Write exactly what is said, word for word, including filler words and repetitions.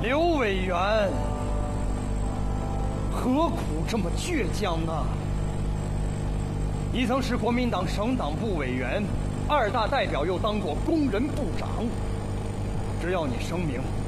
刘委员，何苦这么倔强呢？你曾是国民党省党部委员，二大代表又当过工人部长。只要你声明